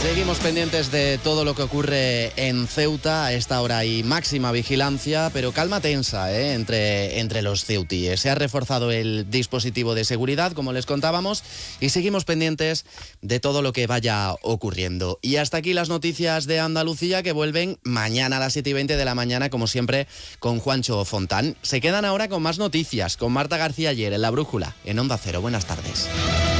Seguimos pendientes de todo lo que ocurre en Ceuta. A esta hora hay máxima vigilancia, pero calma tensa entre los ceutíes. Se ha reforzado el dispositivo de seguridad, como les contábamos, y seguimos pendientes de todo lo que vaya ocurriendo. Y hasta aquí las noticias de Andalucía, que vuelven mañana a las 7:20 de la mañana, como siempre, con Juancho Fontán. Se quedan ahora con más noticias, con Marta García Ayer en La Brújula, en Onda Cero. Buenas tardes.